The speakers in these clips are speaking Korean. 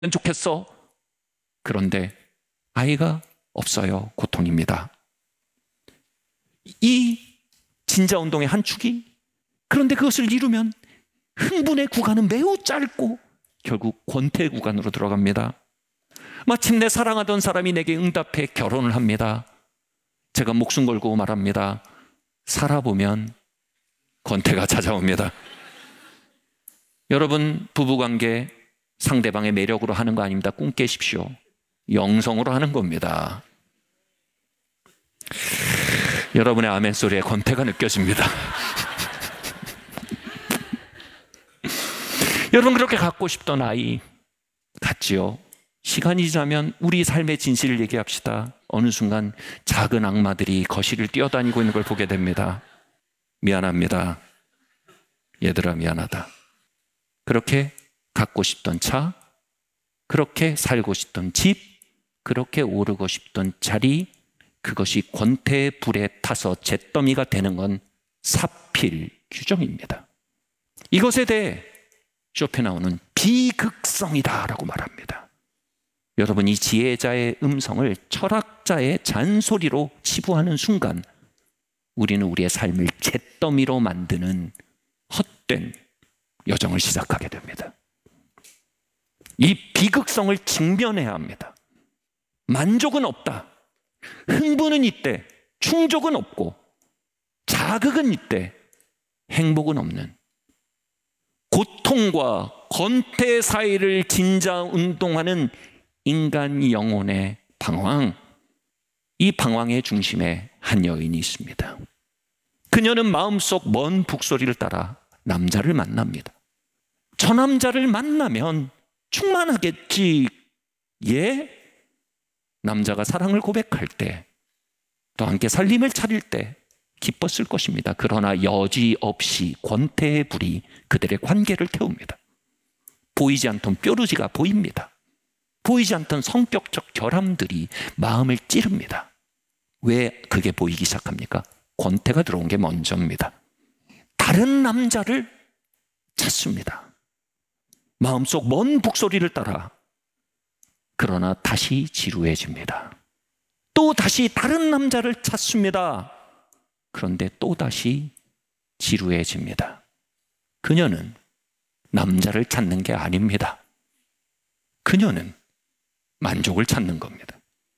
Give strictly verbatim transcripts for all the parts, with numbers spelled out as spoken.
좋겠어. 그런데 아이가 없어요. 고통입니다. 이 진자운동의 한 축이, 그런데 그것을 이루면 흥분의 구간은 매우 짧고 결국 권태 구간으로 들어갑니다. 마침내 사랑하던 사람이 내게 응답해 결혼을 합니다. 제가 목숨 걸고 말합니다. 살아보면 권태가 찾아옵니다. 여러분, 부부관계 상대방의 매력으로 하는 거 아닙니다. 꿈 깨십시오. 영성으로 하는 겁니다. 여러분의 아멘 소리에 권태가 느껴집니다. 여러분, 그렇게 갖고 싶던 아이 같지요? 시간이 지나면 우리 삶의 진실을 얘기합시다. 어느 순간 작은 악마들이 거실을 뛰어다니고 있는 걸 보게 됩니다. 미안합니다. 얘들아, 미안하다. 그렇게 갖고 싶던 차, 그렇게 살고 싶던 집, 그렇게 오르고 싶던 자리, 그것이 권태의 불에 타서 잿더미가 되는 건 사필 규정입니다. 이것에 대해 쇼펜하우는 비극성이다라고 말합니다. 여러분, 이 지혜자의 음성을 철학자의 잔소리로 치부하는 순간 우리는 우리의 삶을 잿더미로 만드는 헛된 여정을 시작하게 됩니다. 이 비극성을 직면해야 합니다. 만족은 없다. 흥분은 있대. 충족은 없고 자극은 있대. 행복은 없는 고통과 권태 사이를 진자 운동하는 인간 영혼의 방황. 이 방황의 중심에 한 여인이 있습니다. 그녀는 마음속 먼 북소리를 따라 남자를 만납니다. 저 남자를 만나면 충만하겠지. 예? 남자가 사랑을 고백할 때, 또 함께 살림을 차릴 때 기뻤을 것입니다. 그러나 여지없이 권태의 불이 그들의 관계를 태웁니다. 보이지 않던 뾰루지가 보입니다. 보이지 않던 성격적 결함들이 마음을 찌릅니다. 왜 그게 보이기 시작합니까? 권태가 들어온 게 먼저입니다. 다른 남자를 찾습니다. 마음속 먼 북소리를 따라. 그러나 다시 지루해집니다. 또 다시 다른 남자를 찾습니다. 그런데 또 다시 지루해집니다. 그녀는 남자를 찾는 게 아닙니다. 그녀는 만족을 찾는 겁니다.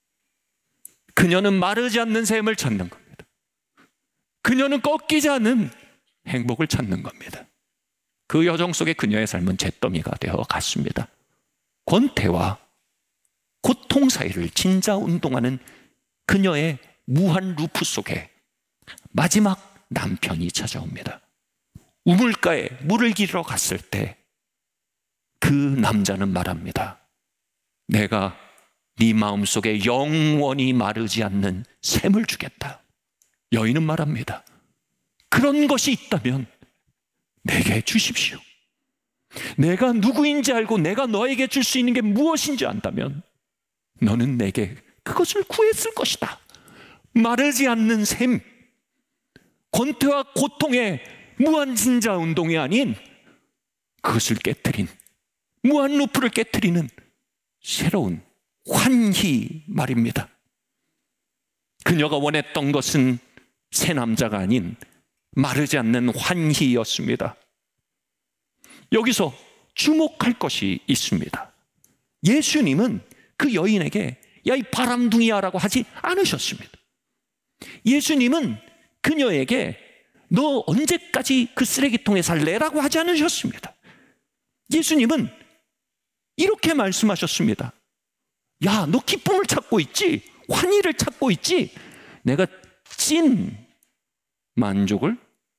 그녀는 마르지 않는 샘을 찾는 겁니다. 그녀는 꺾이지 않는 행복을 찾는 겁니다. 그 여정 속에 그녀의 삶은 잿더미가 되어 갔습니다. 권태와 고통 사이를 진자 운동하는 그녀의 무한 루프 속에 마지막 남편이 찾아옵니다. 우물가에 물을 기르러 갔을 때 그 남자는 말합니다. 내가 네 마음속에 영원히 마르지 않는 샘을 주겠다. 여인은 말합니다. 그런 것이 있다면 내게 주십시오. 내가 누구인지 알고 내가 너에게 줄 수 있는 게 무엇인지 안다면 너는 내게 그것을 구했을 것이다. 마르지 않는 샘, 권태와 고통의 무한 진자 운동이 아닌 그것을 깨트린, 무한 루프를 깨트리는 새로운 환희 말입니다. 그녀가 원했던 것은 새 남자가 아닌 마르지 않는 환희였습니다. 여기서 주목할 것이 있습니다. 예수님은 그 여인에게 야, 이 바람둥이야 라고 하지 않으셨습니다. 예수님은 그녀에게 너 언제까지 그 쓰레기통에 살래? 라고 하지 않으셨습니다. 예수님은 이렇게 말씀하셨습니다. 야, 너 기쁨을 찾고 있지? 환희를 찾고 있지? 내가 찐 만족을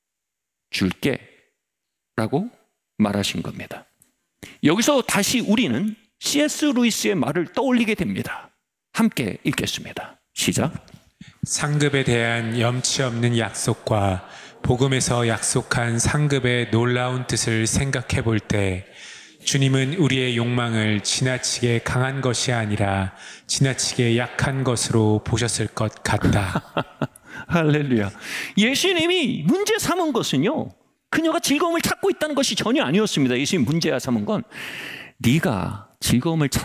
줄게 라고 말하신 겁니다. 여기서 다시 우리는 씨 에스 루이스의 말을 떠올리게 됩니다. 함께 읽겠습니다. 시작. 상급에 대한 염치 없는 약속과 복음에서 약속한 상급의 놀라운 뜻을 생각해 볼 때 주님은 우리의 욕망을 지나치게 강한 것이 아니라 지나치게 약한 것으로 보셨을 것 같다. 할렐루야. 예수님이 문제 삼은 것은요, 그녀가 즐거움을 찾고 있다는 것이 전혀 아니었습니다. 예수님 문제야 삼은 건 네가 즐거움을